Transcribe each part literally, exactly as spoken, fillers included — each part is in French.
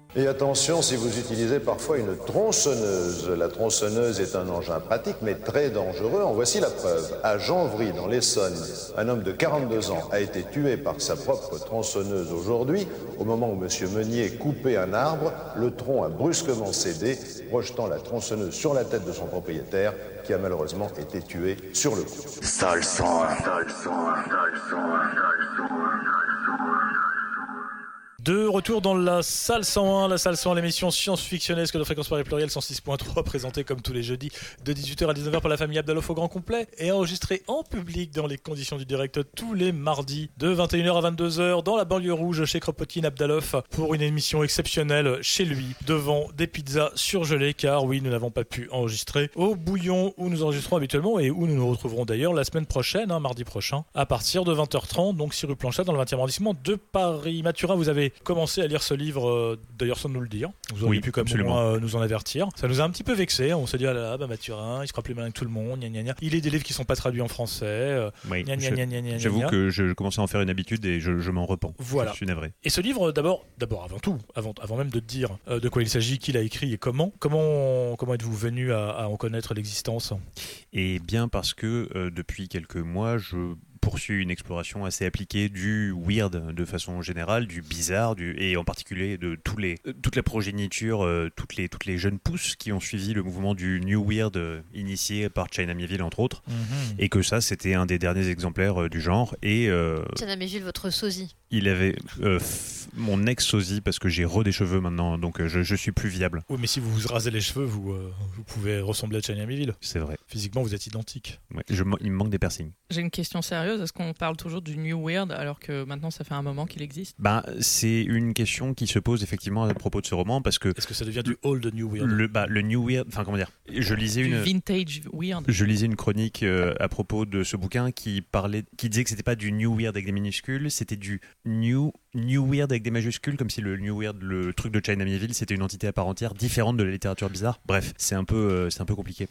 Et attention si vous utilisez parfois une tronçonneuse. La tronçonneuse est un engin pratique mais très dangereux. En voici la preuve. À Janvry, dans l'Essonne, un homme de quarante-deux ans a été tué par sa propre tronçonneuse aujourd'hui. Au moment où M. Meunier coupait un arbre, le tronc a brusquement cédé, projetant la tronçonneuse sur la tête de son propriétaire, qui a malheureusement été tué sur le coup. Sale sang, sale sang, sale sang, sale sang. De retour dans la salle cent un, la salle cent un, l'émission science-fictionnesque de Fréquence Paris Pluriel cent six point trois, présentée comme tous les jeudis de dix-huit heures à dix-neuf heures par la famille Abdaloff au grand complet et enregistrée en public dans les conditions du direct tous les mardis de vingt et une heures à vingt-deux heures dans la banlieue rouge chez Kropotkin Abdaloff pour une émission exceptionnelle chez lui devant des pizzas surgelées, car oui, nous n'avons pas pu enregistrer au bouillon où nous enregistrons habituellement et où nous nous retrouverons d'ailleurs la semaine prochaine, hein, mardi prochain, à partir de vingt heures trente, donc six rue Planchat dans le vingtième arrondissement de Paris. Mathurin, vous avez commencé à lire ce livre, euh, d'ailleurs sans nous le dire. Vous auriez oui, pu comme moi euh, nous en avertir. Ça nous a un petit peu vexé. On s'est dit, ah là là, bah Mathurin, il se fera plus malin que tout le monde. Gna, gna, gna. Il est des livres qui sont pas traduits en français. Euh, oui, gna, gna, je, gna, gna, gna, j'avoue gna. que je commençais à en faire une habitude et je, je m'en repens. Voilà. Je suis navré. Et ce livre, d'abord, d'abord avant tout, avant, avant même de te dire euh, de quoi il s'agit, qui l'a écrit et comment, comment, comment êtes-vous venu à, à en connaître l'existence ? Et bien parce que euh, depuis quelques mois, je poursuit une exploration assez appliquée du weird de façon générale, du bizarre, du, et en particulier de tous les, toute la progéniture, euh, toutes, les, toutes les jeunes pousses qui ont suivi le mouvement du New Weird euh, initié par China Miéville entre autres, mm-hmm. et que ça c'était un des derniers exemplaires euh, du genre. Et euh, China Miéville, votre sosie. Il avait euh, f- mon ex-sosie parce que j'ai re des cheveux maintenant, donc euh, je, je suis plus viable. Oui, mais si vous vous rasez les cheveux, vous, euh, vous pouvez ressembler à China Miéville. C'est vrai. Physiquement, vous êtes identique. Ouais, je, il me manque des piercings. J'ai une question sérieuse. Est-ce qu'on parle toujours du New Weird alors que maintenant ça fait un moment qu'il existe ? Ben, c'est une question qui se pose effectivement à propos de ce roman parce que. Est-ce que ça devient du old New Weird ? Le, bah, le New Weird, enfin comment dire, je lisais du une. Vintage Weird. Je lisais une chronique euh, à propos de ce bouquin qui parlait, qui disait que c'était pas du New Weird avec des minuscules, c'était du New. New Weird avec des majuscules, comme si le New Weird, le truc de China Miéville, c'était une entité à part entière, différente de la littérature bizarre. Bref, c'est un peu, euh, c'est un peu compliqué.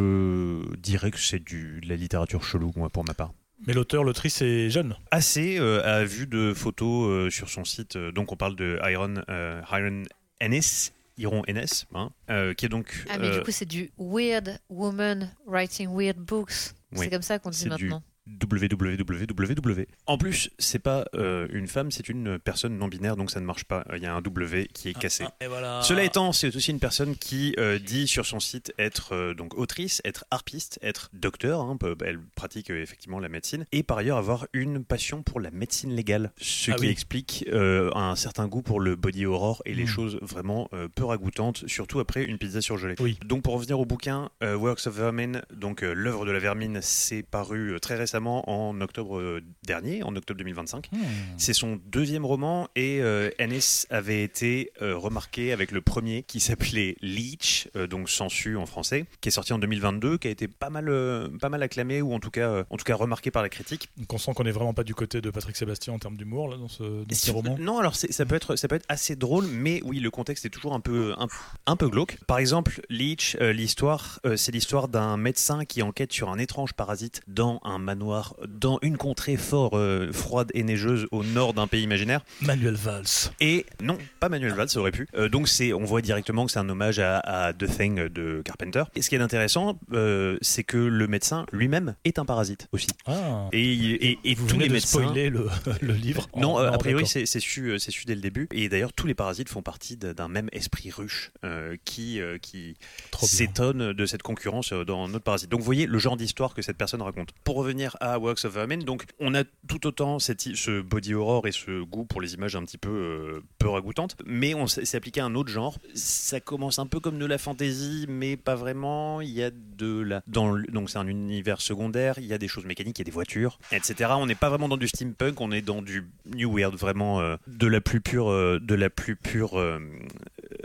Je dirais que c'est du, de la littérature chelou, moi, pour ma part. Mais l'auteur, l'autrice est jeune. Assez, euh, à vue de photos euh, sur son site. Euh, donc on parle de Iron, euh, Iron Ennis. Iron Ennis, hein, euh, qui est donc. Ah, mais euh, du coup, c'est du Weird Woman Writing Weird Books. Oui, c'est comme ça qu'on dit maintenant. W W W W W. En plus, c'est pas euh, une femme, c'est une personne non binaire, donc ça ne marche pas. Il y a un W qui est cassé. Ah, ah, et voilà. Cela étant, c'est aussi une personne qui euh, dit sur son site être euh, donc autrice, être harpiste, être docteur. Hein, elle pratique euh, effectivement la médecine et par ailleurs avoir une passion pour la médecine légale, ce ah, qui oui. explique euh, un certain goût pour le body horror et les mmh. choses vraiment euh, peu ragoûtantes, surtout après une pizza surgelée. Oui. Donc pour revenir au bouquin, euh, Works of Vermin, donc euh, l'œuvre de la vermine, c'est paru euh, très récemment. En octobre dernier, en octobre deux mille vingt-cinq. Mmh. C'est son deuxième roman et euh, Ennis avait été euh, remarqué avec le premier qui s'appelait Leech, euh, donc Sansu en français, qui est sorti en deux mille vingt-deux, qui a été pas mal, euh, pas mal acclamé ou en tout cas, euh, en tout cas remarqué par la critique. Donc on sent qu'on n'est vraiment pas du côté de Patrick Sébastien en termes d'humour là, dans ce, dans ce roman. Non, alors c'est, ça, peut être, ça peut être assez drôle, mais oui, le contexte est toujours un peu, un, un peu glauque. Par exemple, Leech, euh, l'histoire, euh, c'est l'histoire d'un médecin qui enquête sur un étrange parasite dans un manoir dans une contrée fort euh, froide et neigeuse au nord d'un pays imaginaire. Manuel Valls. Et non, pas Manuel Valls, ça aurait pu. Euh, donc c'est, on voit directement que c'est un hommage à, à The Thing de Carpenter. Et ce qui est intéressant, euh, c'est que le médecin lui-même est un parasite aussi. Ah. Et, et, et vous tous venez les de médecins. Spoiler le, le livre. Non, oh, euh, non a priori c'est, c'est, c'est, su, c'est su dès le début. Et d'ailleurs, tous les parasites font partie d'un même esprit ruche euh, qui, euh, qui s'étonne de cette concurrence dans notre parasite. Donc vous voyez le genre d'histoire que cette personne raconte. Pour revenir à Works of Vermin, donc on a tout autant cette, ce body horror et ce goût pour les images un petit peu euh, peu ragoûtantes, mais on s'est, s'est appliqué à un autre genre. Ça commence un peu comme de la fantasy, mais pas vraiment. Il y a de la, dans le, donc c'est un univers secondaire. Il y a des choses mécaniques, il y a des voitures, et cetera. On n'est pas vraiment dans du steampunk, on est dans du New Weird, vraiment euh, de la plus pure, euh, de la plus pure euh,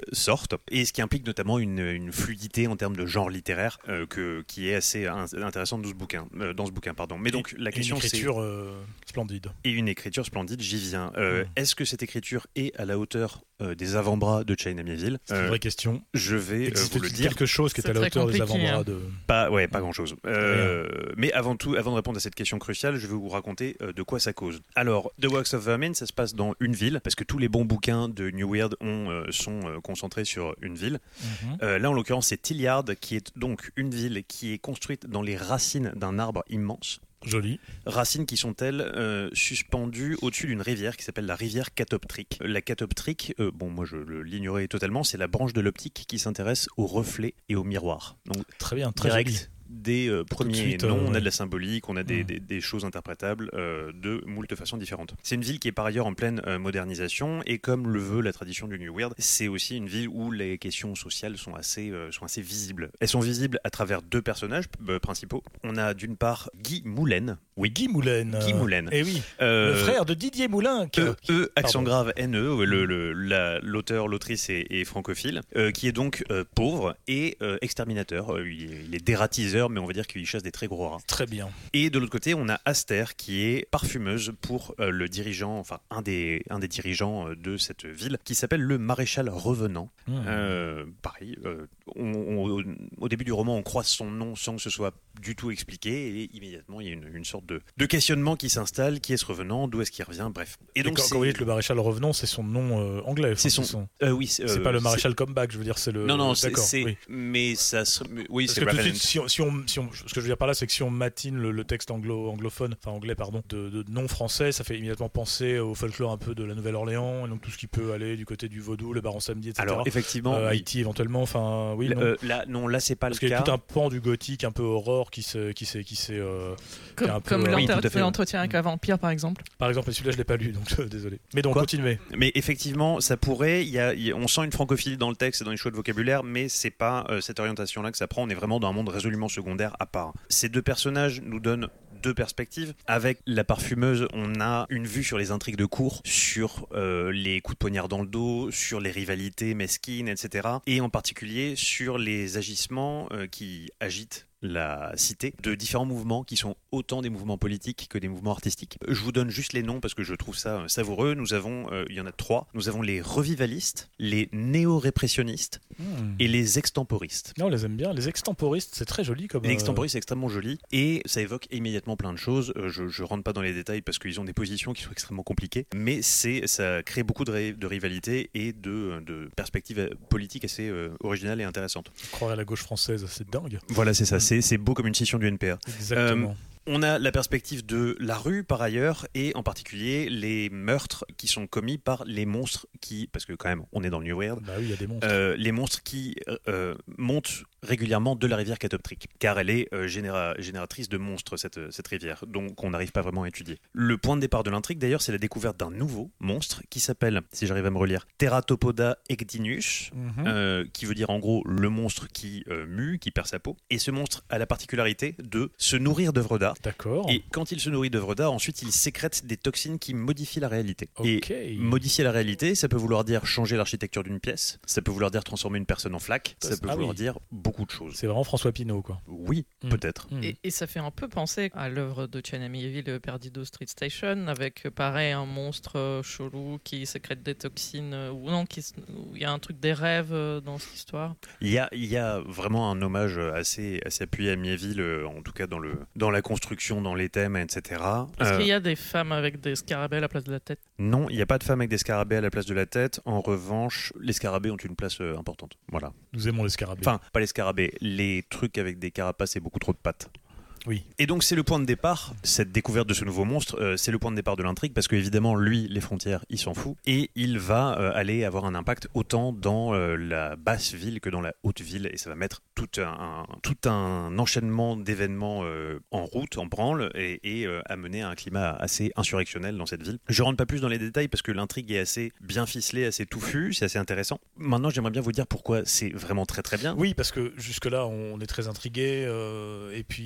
sortent, et ce qui implique notamment une, une fluidité en termes de genre littéraire euh, que, qui est assez in- intéressante dans ce bouquin. Euh, dans ce bouquin pardon. Mais donc la question une c'est... écriture euh, splendide. Et une écriture splendide, j'y viens. Euh, mmh. Est-ce que cette écriture est à la hauteur euh, des avant-bras de China Miéville ? C'est une vraie question. Je vais euh, vous le dire. Quelque chose qui est, est à la hauteur des avant-bras de... Pas, ouais, pas grand-chose. Euh, mais avant tout, avant de répondre à cette question cruciale, je vais vous raconter euh, de quoi ça cause. Alors, The Works of Vermin, ça se passe dans une ville, parce que tous les bons bouquins de New Weird ont, euh, sont euh, concentrés sur une ville. Mm-hmm. Euh, là, en l'occurrence, c'est Tilliard, qui est donc une ville qui est construite dans les racines d'un arbre immense. Joli. Racines qui sont-elles euh, suspendues au-dessus d'une rivière qui s'appelle la rivière catoptrique. La catoptrique, euh, bon moi je l'ignorais totalement, c'est la branche de l'optique qui s'intéresse aux reflets et aux miroirs. Donc très bien, très direct, joli. Des euh, premiers suite, noms, euh, on a ouais. de la symbolique, on a des, mmh. des, des choses interprétables euh, de moult façons différentes. C'est une ville qui est par ailleurs en pleine euh, modernisation, et comme le veut la tradition du New Weird, c'est aussi une ville où les questions sociales sont assez, euh, sont assez visibles. Elles sont visibles à travers deux personnages euh, principaux. On a d'une part Guy Moulin. Oui, Guy Moulin. Guy Moulin. Eh oui, euh, le frère de Didier Moulin. Qui... E, e accent grave N E, le, le, la, l'auteur, l'autrice est, est francophile, euh, qui est donc euh, pauvre et euh, exterminateur. Euh, il, est, il est dératiseur, mais on va dire qu'il chasse des très gros rats. Très bien. Et de l'autre côté, on a Aster, qui est parfumeuse pour euh, le dirigeant, enfin un des, un des dirigeants euh, de cette ville, qui s'appelle le maréchal Revenant. Mmh. Euh, pareil, euh, on, on, au début du roman, on croise son nom sans que ce soit du tout expliqué, et immédiatement, il y a une, une sorte de, de questionnement qui s'installe. Qui est ce Revenant ? D'où est-ce qu'il revient ? Bref. Et donc, et quand, quand vous dites le maréchal Revenant, c'est son nom euh, anglais. C'est son. son... Euh, oui. C'est, euh, pas le maréchal Comeback, je veux dire, c'est le. Non, non, D'accord, c'est. oui. Mais ça. Oui, Parce c'est que Revenant. tout de suite, si on, si on, si on, ce que je veux dire par là, c'est que si on matine le, le texte anglo, anglophone, enfin anglais, pardon, de, de non français, ça fait immédiatement penser au folklore un peu de la Nouvelle-Orléans, et donc tout ce qui peut aller du côté du vaudou, le Baron Samedi, et cetera. Alors, effectivement. Euh, oui. Haïti, éventuellement, enfin, oui. Non. Euh, là, non, là, c'est pas Parce le cas. cas. Parce qu'il y a tout un pan du gothique, un peu aurore, qui s'est. Qui s'est, qui s'est euh, comme un peu, comme euh, l'entre- oui, l'entretien avec un vampire, par exemple. Par exemple, mais celui-là, je l'ai pas lu, donc euh, désolé. Mais donc, Quoi continuez. Mais effectivement, ça pourrait. Y a, y a, on sent une francophilie dans le texte et dans les choix de vocabulaire, mais c'est pas euh, cette orientation-là que ça prend. On est vraiment dans un monde résolument secondaire à part. Ces deux personnages nous donnent deux perspectives. Avec la parfumeuse, on a une vue sur les intrigues de cour, sur euh, les coups de poignard dans le dos, sur les rivalités mesquines, et cetera. Et en particulier sur les agissements euh, qui agitent la cité, de différents mouvements qui sont autant des mouvements politiques que des mouvements artistiques. Je vous donne juste les noms parce que je trouve ça savoureux. Nous avons, euh, il y en a trois. Nous avons les revivalistes, les néo-répressionnistes mmh. et les extemporistes. Non, on les aime bien. Les extemporistes, c'est très joli comme. Les extemporistes, c'est extrêmement joli et ça évoque immédiatement plein de choses. Euh, je, je rentre pas dans les détails parce qu'ils ont des positions qui sont extrêmement compliquées, mais c'est, ça crée beaucoup de, ré, de rivalité et de, de perspectives politiques assez euh, originales et intéressantes. Croire à la gauche française, c'est dingue. Voilà, c'est ça. C'est, c'est beau comme une scission du N P A. Exactement. Euh, On a la perspective de la rue par ailleurs et en particulier les meurtres qui sont commis par les monstres qui, parce que quand même on est dans le New Weird, bah oui, il y a des monstres. Euh, les monstres qui euh, montent régulièrement de la rivière catoptrique car elle est euh, généra- génératrice de monstres cette, cette rivière, donc on n'arrive pas vraiment à étudier. Le point de départ de l'intrigue d'ailleurs c'est la découverte d'un nouveau monstre qui s'appelle, si j'arrive à me relire, Teratopoda ecdinus, mm-hmm. euh, qui veut dire en gros le monstre qui euh, mue, qui perd sa peau, et ce monstre a la particularité de se nourrir d'œuvres d'art. D'accord. Et quand il se nourrit d'œuvres d'art, ensuite il sécrète des toxines qui modifient la réalité. Okay. Et modifier la réalité, ça peut vouloir dire changer l'architecture d'une pièce, ça peut vouloir dire transformer une personne en flaque, ça peut ah vouloir oui. dire beaucoup de choses. C'est vraiment François Pinault, quoi. Oui, mmh. peut-être. Mmh. Et, et ça fait un peu penser à l'œuvre de China Miéville, Perdido Street Station, avec pareil un monstre chelou qui sécrète des toxines, ou non, qui, où il y a un truc des rêves dans cette histoire. Il y a, il y a vraiment un hommage assez, assez appuyé à Miéville, en tout cas dans, le, dans la construction, dans les thèmes, et cetera. Est-ce euh, qu'il y a des femmes avec des scarabées à la place de la tête ? Non, il n'y a pas de femmes avec des scarabées à la place de la tête. En revanche, les scarabées ont une place euh, importante. Voilà. Nous aimons les scarabées. Enfin, pas les scarabées, les trucs avec des carapaces et beaucoup trop de pattes. Oui. Et donc c'est le point de départ, cette découverte de ce nouveau monstre, euh, c'est le point de départ de l'intrigue parce que évidemment lui, les frontières, il s'en fout et il va euh, aller avoir un impact autant dans euh, la basse ville que dans la haute ville et ça va mettre tout un, un, tout un enchaînement d'événements euh, en route, en branle et, et euh, amener à un climat assez insurrectionnel dans cette ville. Je rentre pas plus dans les détails parce que l'intrigue est assez bien ficelée, assez touffue, c'est assez intéressant. Maintenant j'aimerais bien vous dire pourquoi c'est vraiment très très bien. Oui, parce que jusque là on est très intrigué euh, et puis ça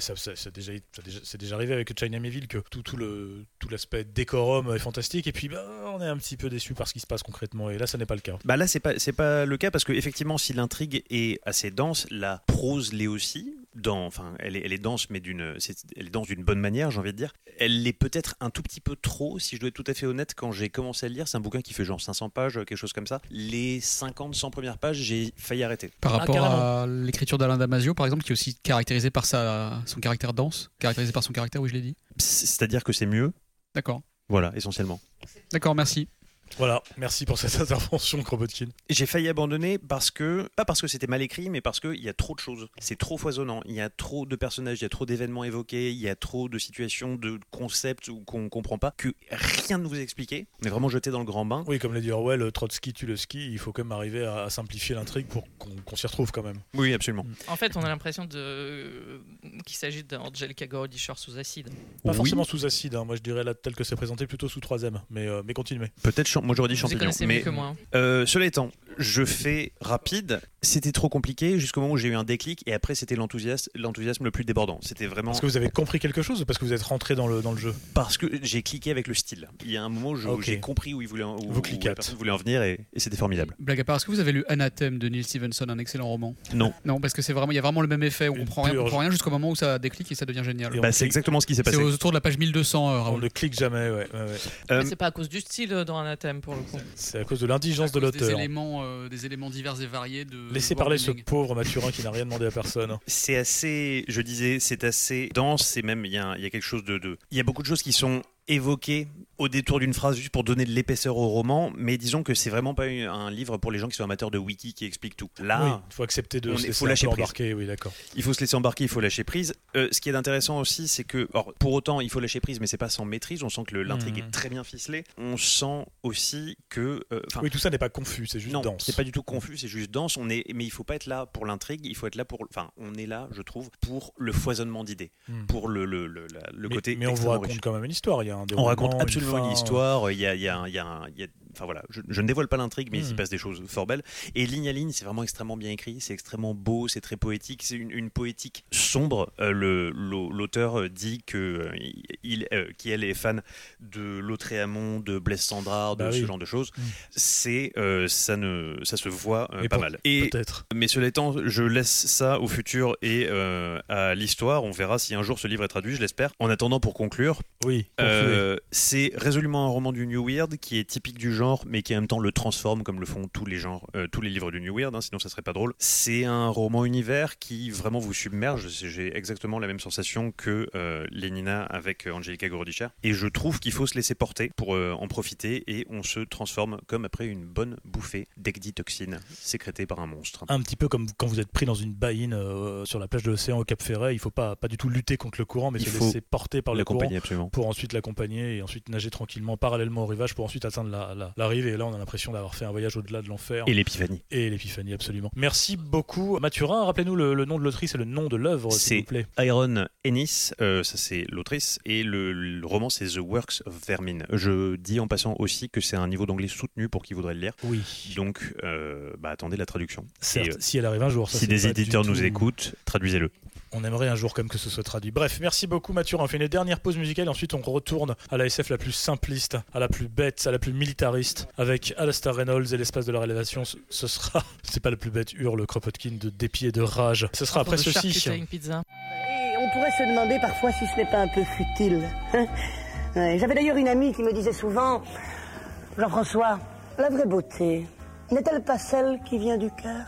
ça, ça, ça déjà, ça déjà, c'est déjà arrivé avec China Miéville que tout, tout, le, tout l'aspect décorum est fantastique et puis bah, on est un petit peu déçu par ce qui se passe concrètement et là ça n'est pas le cas. Bah là c'est pas, c'est pas le cas parce que effectivement si l'intrigue est assez dense, la prose l'est aussi. Dans, enfin, elle est, elle est dense, mais d'une, c'est, elle est dense d'une bonne manière, j'ai envie de dire. Elle l'est peut-être un tout petit peu trop, si je dois être tout à fait honnête. Quand j'ai commencé à le lire, c'est un bouquin qui fait genre cinq cents pages, quelque chose comme ça. Les cinquante, cent premières pages, j'ai failli arrêter. Par Ah, rapport carrément. à l'écriture d'Alain Damasio, par exemple, qui est aussi caractérisé par sa, son caractère dense, caractérisé par son caractère, oui, je l'ai dit. C'est-à-dire que c'est mieux. D'accord. Voilà, essentiellement. D'accord, merci. Voilà, merci pour cette intervention, Kropotkin. J'ai failli abandonner parce que, pas parce que c'était mal écrit, mais parce qu'il y a trop de choses. C'est trop foisonnant. Il y a trop de personnages, il y a trop d'événements évoqués, il y a trop de situations, de concepts qu'on ne comprend pas, que rien ne vous est expliqué. On est vraiment jeté dans le grand bain. Oui, comme l'a dit Orwell, Trotsky tue le ski, il faut quand même arriver à, à simplifier l'intrigue pour qu'on, qu'on s'y retrouve quand même. Oui, absolument. En fait, on a l'impression de... qu'il s'agit d'Angelica Gorodischer sous acide. Pas Oui. forcément sous acide, hein. Moi je dirais là tel que c'est présenté plutôt sous trois M, mais, euh, mais continuez. Peut-être, champ- moi j'aurais dit Vous y champignon. connaissez mieux Mais que moi. euh, cela étant, je fais rapide. C'était trop compliqué jusqu'au moment où j'ai eu un déclic et après c'était l'enthousiasme, l'enthousiasme le plus débordant. C'était vraiment Parce que vous avez compris quelque chose ou parce que vous êtes rentré dans le, dans le jeu? parce que j'ai cliqué avec le style. Il y a un moment où je- Ok. j'ai compris où il voulait en, où, Vous où cliquâtes. la personne voulait en venir et, et c'était formidable. Blague à part, est-ce que vous avez lu Anathème de Neil Stevenson, un excellent roman? Non. Non, parce que c'est vraiment, il y a vraiment le même effet. On Une comprend rien, on purge. comprend rien jusqu'au moment où ça déclique et ça devient génial. Et on Bah, c'est clique- exactement ce qui s'est C'est passé. autour de la page mille deux cents, euh, On Raoul. ne clique jamais, ouais. ouais, ouais. Euh, Mais c'est pas à cause du style euh, dans Anathème pour le coup. C'est à cause de l'indigence de À cause des l'auteur. éléments, euh, des éléments divers et variés de. Laissez world parler ce building. pauvre Mathurin qui n'a rien demandé à personne. C'est assez, je disais, c'est assez dense. C'est même, il y, a un- il y a quelque chose de, de- il y a beaucoup de choses qui sont évoquées au détour d'une phrase juste pour donner de l'épaisseur au roman. Mais disons que c'est vraiment pas un livre pour les gens qui sont amateurs de wiki qui explique tout. Là, Oui, il faut accepter de on se est- laisser faut un lâcher peu prise. embarquer, oui, d'accord. il faut se laisser embarquer, il faut lâcher prise. Euh, ce qui est intéressant aussi, c'est que, alors, pour autant, il faut lâcher prise, mais c'est pas sans maîtrise. On sent que le- l'intrigue Mhm. est très bien ficelée. On sent aussi que, euh, enfin, Oui, tout ça n'est pas confus, c'est juste non, dense. c'est pas du tout confus, c'est juste dense. On est, mais il faut pas être là pour l'intrigue. Il faut être là pour, enfin, on est là, je trouve, pour le foisonnement d'idées, Hmm. pour le le, le, la- le mais, côté. mais on vous extrêmement raconte riche. quand même une histoire. Il y a un On déroulement, raconte absolument une, fin, histoire. Il y a, il y a, un- il y a, un- il y a- enfin voilà, je, je ne dévoile pas l'intrigue, mais il s'y Mhm. passe des choses fort belles. Et ligne à ligne, c'est vraiment extrêmement bien écrit, c'est extrêmement beau, c'est très poétique, c'est une, une poétique sombre. Euh, le, l'au- l'auteur dit que euh, il, euh, qu'elle est fan de Lautréamont, de Blaise Cendrars, de Bah ce oui. genre de choses. Mhm. C'est, euh, ça ne, ça se voit euh, Et pas pour- mal. Et Peut-être. mais cela étant, je laisse ça au futur et euh, à l'histoire. On verra si un jour ce livre est traduit, je l'espère. En attendant, pour conclure, Oui. euh, c'est résolument un roman du New Weird qui est typique du genre, mais qui en même temps le transforme comme le font tous les genres, euh, tous les livres du New Weird. Hein, sinon, ça serait pas drôle. C'est un roman univers qui vraiment vous submerge. C'est- J'ai exactement la même sensation que euh, Lénina avec euh, Angelica Gorodischer. Et je trouve qu'il faut se laisser porter pour euh, en profiter et on se transforme comme après une bonne bouffée d'ecditoxine sécrétée par un monstre. Un petit peu comme quand vous êtes pris dans une baïne euh, sur la plage de l'océan au Cap Ferret, il faut pas, pas du tout lutter contre le courant, mais Il se faut laisser porter par le courant L'accompagner absolument. pour ensuite l'accompagner et ensuite nager tranquillement parallèlement au rivage pour ensuite atteindre la, la, la rive. Et là, on a l'impression d'avoir fait un voyage au-delà de l'enfer. Et l'épiphanie. Et l'épiphanie, absolument. Merci beaucoup. Mathurin, rappelez-nous le, le nom de l'autrice et le nom de l'œuvre, s'il C'est vous plaît. Iron Ennis, euh, ça c'est l'autrice, et le, le roman c'est The Works of Vermin. Je dis en passant aussi que c'est un niveau d'anglais soutenu pour qui voudrait le lire, Oui. donc euh, bah, attendez la traduction. Certes, Et, euh, si elle arrive un jour. Ça, si c'est des pas éditeurs du nous tout- écoutent, traduisez-le. On aimerait un jour comme que ce soit traduit. Bref, merci beaucoup Mathurin. On fait une dernière pause musicale et ensuite on retourne à la S F la plus simpliste, à la plus bête, à la plus militariste, avec Alastair Reynolds et l'espace de la révélation. Ce- Ce sera, c'est pas le plus bête, hurle Kropotkin de dépit et de rage. Ce sera après Pour le ceci. charcuterie pizza. Et on pourrait se demander parfois si ce n'est pas un peu futile. hein. Ouais, J'avais d'ailleurs une amie qui me disait souvent, Jean-François, la vraie beauté, n'est-elle pas celle qui vient du cœur?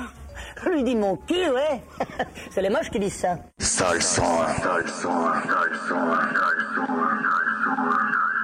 Je lui dis mon cul, ouais. C'est les moches qui disent ça. Sale sang, sale sang, sale sang, sale sang.